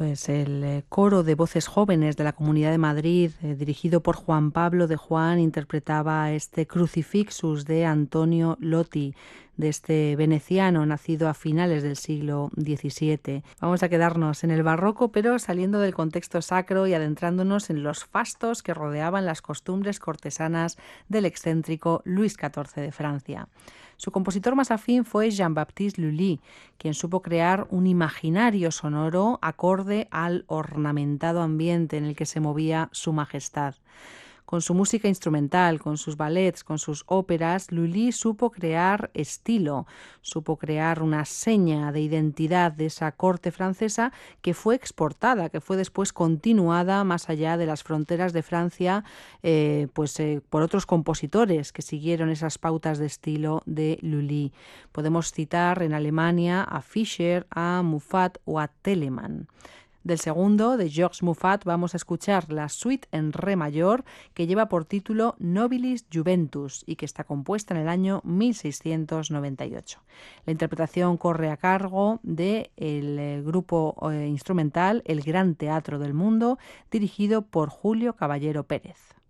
Pues el coro de voces jóvenes de la Comunidad de Madrid, dirigido por Juan Pablo de Juan, interpretaba este Crucifixus de Antonio Lotti, de este veneciano nacido a finales del siglo XVII. Vamos a quedarnos en el barroco, pero saliendo del contexto sacro y adentrándonos en los fastos que rodeaban las costumbres cortesanas del excéntrico Luis XIV de Francia. Su compositor más afín fue Jean-Baptiste Lully, quien supo crear un imaginario sonoro acorde al ornamentado ambiente en el que se movía su majestad. Con su música instrumental, con sus ballets, con sus óperas, Lully supo crear estilo, supo crear una seña de identidad de esa corte francesa que fue exportada, que fue después continuada más allá de las fronteras de Francia, por otros compositores que siguieron esas pautas de estilo de Lully. Podemos citar en Alemania a Fischer, a Muffat o a Telemann. Del segundo, de Georges Muffat, vamos a escuchar la suite en re mayor que lleva por título Nobilis Juventus y que está compuesta en el año 1698. La interpretación corre a cargo del grupo instrumental El Gran Teatro del Mundo, dirigido por Julio Caballero Pérez.